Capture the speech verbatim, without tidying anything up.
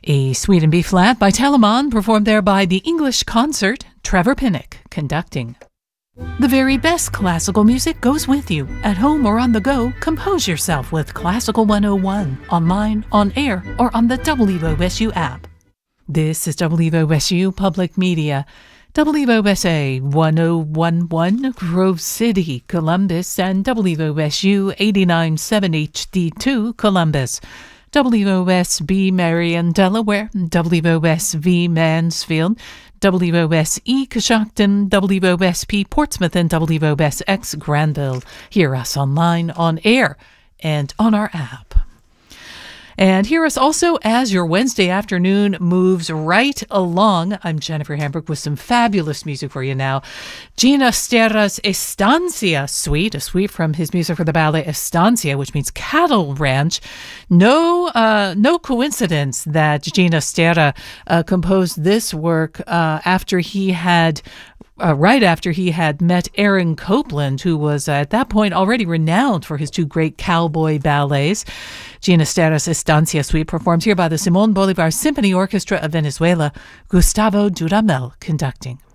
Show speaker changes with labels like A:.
A: A Suite in B-flat by Telemann, performed there by the English Concert, Trevor Pinnock conducting. The very best classical music goes with you. At home or on the go, compose yourself with Classical one oh one, online, on air, or on the W O S U app. This is W O S U Public Media. W O S A one oh one one Grove City, Columbus, and W O S U eighty-nine point seven H D two Columbus. W O S B Marion, Delaware, W O S V Mansfield, W O S E Coshocton, W O S P Portsmouth, and W O S X Granville. Hear us online, on air, and on our app. And hear us also as your Wednesday afternoon moves right along. I'm Jennifer Hamburg with some fabulous music for you now. Ginastera's Estancia Suite, a suite from his music for the ballet Estancia, which means cattle ranch. No uh, no coincidence that Ginastera uh, composed this work uh, after he had Uh, right after he had met Aaron Copland, who was uh, at that point already renowned for his two great cowboy ballets. Ginastera's Estancia Suite, performed here by the Simón Bolívar Symphony Orchestra of Venezuela, Gustavo Dudamel conducting.